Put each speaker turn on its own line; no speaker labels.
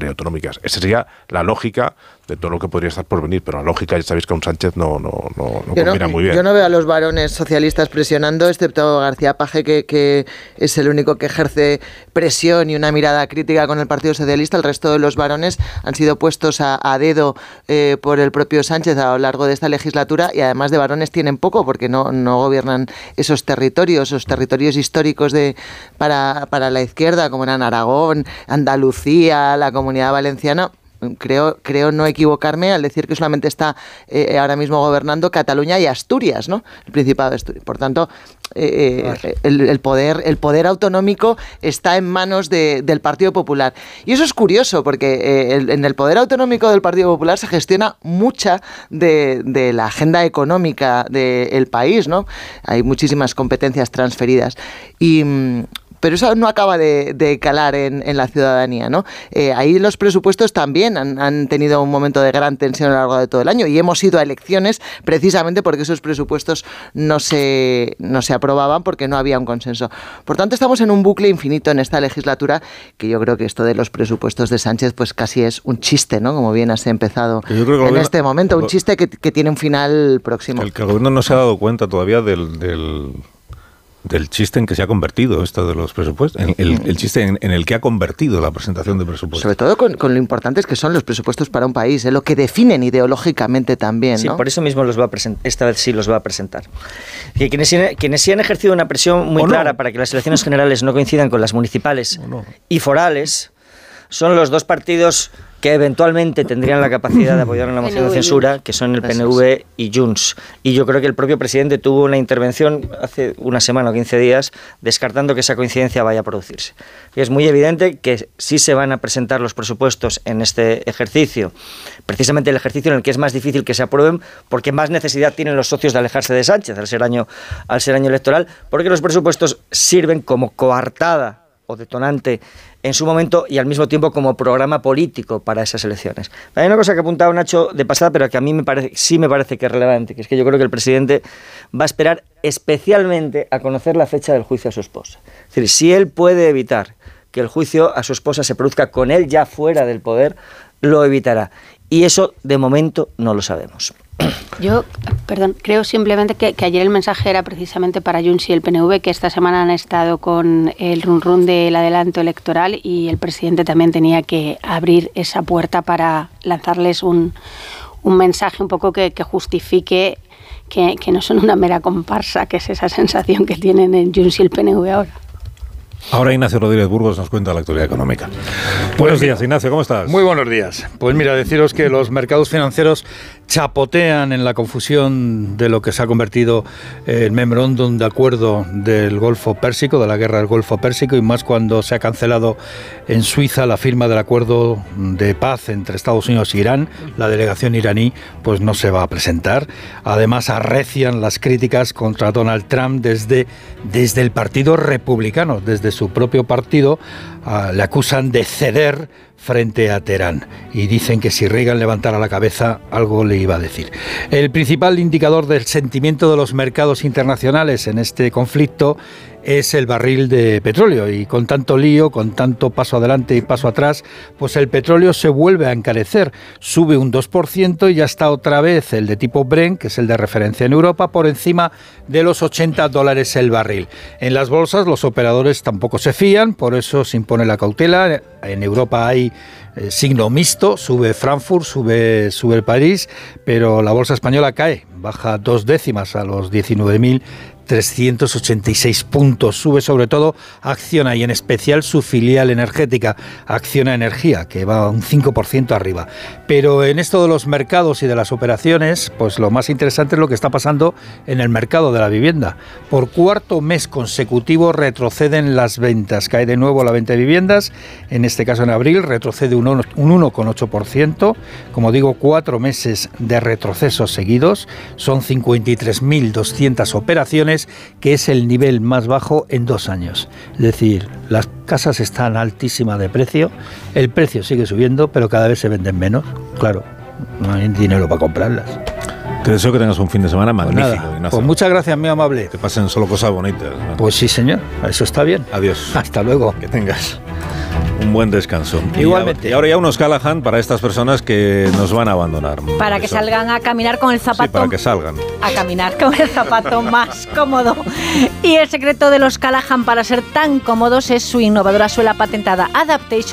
ley autonómicas. Esa sería la lógica de todo lo que podría estar por venir, pero la lógica, ya sabéis que a un Sánchez no combina muy bien.
Yo no veo a los varones socialistas presionando, excepto García Paje, que es el único que ejerce presión y una mirada crítica con el Partido Socialista. El resto de los varones han sido puestos a dedo por el propio Sánchez a lo largo de esta legislatura, y además de varones tienen poco, porque no gobiernan esos territorios históricos para la izquierda, como eran Aragón, Andalucía, la Comunidad Valenciana. Creo no equivocarme al decir que solamente está ahora mismo gobernando Cataluña y Asturias, ¿no? El Principado de Asturias. Por tanto, el poder autonómico está en manos del Partido Popular. Y eso es curioso, porque en el poder autonómico del Partido Popular se gestiona mucha de la agenda económica del país, ¿no? Hay muchísimas competencias transferidas. Pero eso no acaba de calar en la ciudadanía, ¿no? Ahí los presupuestos también han tenido un momento de gran tensión a lo largo de todo el año, y hemos ido a elecciones precisamente porque esos presupuestos no se aprobaban, porque no había un consenso. Por tanto, estamos en un bucle infinito en esta legislatura, que yo creo que esto de los presupuestos de Sánchez pues casi es un chiste, ¿no? Como bien has empezado en este momento, un chiste que tiene un final próximo.
El gobierno no se ha dado cuenta todavía del chiste en que se ha convertido esto de los presupuestos, el chiste en el que ha convertido la presentación de presupuestos.
Sobre todo con lo importantes que son los presupuestos para un país, lo que definen ideológicamente también, ¿no?
Sí, por eso mismo los va a presentar, esta vez sí los va a presentar. Que quienes sí han ejercido una presión muy clara para que las elecciones generales no coincidan con las municipales y forales son los dos partidos que eventualmente tendrían la capacidad de apoyar una moción de censura, que son el PNV y Junts. Y yo creo que el propio presidente tuvo una intervención hace una semana o 15 días descartando que esa coincidencia vaya a producirse. Y es muy evidente que sí se van a presentar los presupuestos en este ejercicio, precisamente el ejercicio en el que es más difícil que se aprueben, porque más necesidad tienen los socios de alejarse de Sánchez al ser año electoral, porque los presupuestos sirven como coartada o detonante en su momento y al mismo tiempo como programa político para esas elecciones. Hay una cosa que ha apuntado Nacho de pasada, pero que a mí me parece que es relevante, que es que yo creo que el presidente va a esperar especialmente a conocer la fecha del juicio a su esposa. Es decir, si él puede evitar que el juicio a su esposa se produzca con él ya fuera del poder, lo evitará. Y eso, de momento, no lo sabemos.
Yo, creo simplemente que ayer el mensaje era precisamente para Junts y el PNV, que esta semana han estado con el run del adelanto electoral, y el presidente también tenía que abrir esa puerta para lanzarles un mensaje un poco que justifique que no son una mera comparsa, que es esa sensación que tienen en Junts y el PNV ahora.
Ahora Ignacio Rodríguez Burgos nos cuenta la actualidad económica. Buenos días, Ignacio, ¿cómo estás?
Muy buenos días. Pues mira, deciros que los mercados financieros chapotean en la confusión de lo que se ha convertido el memorándum de acuerdo del Golfo Pérsico, de la guerra del Golfo Pérsico, y más cuando se ha cancelado en Suiza la firma del acuerdo de paz entre Estados Unidos e Irán. La delegación iraní pues no se va a presentar. Además arrecian las críticas contra Donald Trump desde el Partido Republicano, desde su propio partido. Le acusan de ceder frente a Teherán y dicen que si Reagan levantara la cabeza algo le iba a decir. El principal indicador del sentimiento de los mercados internacionales en este conflicto es el barril de petróleo, y con tanto lío, con tanto paso adelante y paso atrás, pues el petróleo se vuelve a encarecer, sube un 2% y ya está otra vez el de tipo Brent, que es el de referencia en Europa, por encima de los $80 el barril. En las bolsas los operadores tampoco se fían, por eso se impone la cautela. En Europa hay signo mixto, sube Frankfurt, sube el París, pero la bolsa española cae, baja 2 décimas a los 19.386 puntos. Sube sobre todo Acciona, y en especial su filial energética, Acciona Energía, que va un 5% arriba. Pero en esto de los mercados y de las operaciones, pues lo más interesante es lo que está pasando en el mercado de la vivienda. Por cuarto mes consecutivo retroceden las ventas. Cae de nuevo la venta de viviendas, en este caso en abril retrocede un 1,8%. Como digo, 4 meses de retrocesos seguidos. Son 53.200 operaciones, que es el nivel más bajo en 2 años. Es decir, las casas están altísimas de precio, el precio sigue subiendo, pero cada vez se venden menos. Claro, no hay dinero para comprarlas.
Te deseo que tengas un fin de semana magnífico, Ignacio.
Pues muchas gracias, muy amable.
Que pasen solo cosas bonitas, ¿no?
Pues sí, señor, eso está bien.
Adiós.
Hasta luego.
Que tengas. Un buen descanso.
Igualmente.
Y ahora ya unos Callahan para estas personas que nos van a abandonar.
Para que salgan a caminar con el zapato.
Sí, para que salgan.
A caminar con el zapato más cómodo. Y el secreto de los Callahan para ser tan cómodos es su innovadora suela patentada Adaptation